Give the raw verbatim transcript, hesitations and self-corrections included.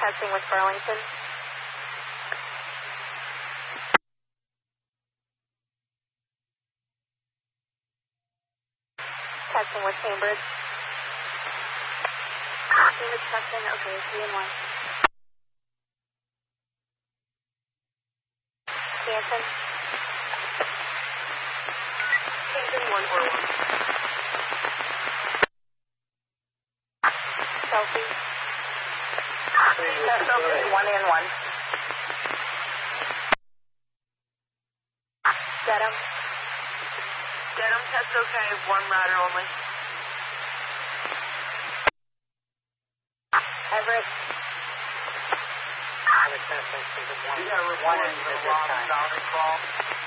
Testing with Burlington. Testing with Cambridge. Cambridge testing, okay, three and one. Stanton. Stanton, one four one. Chelsea. That's okay, one and one. Dedham. Dedham, test okay, one router only. Everett. Everett, test okay, one. You got a report One for engine the at this Rob time. Valley call.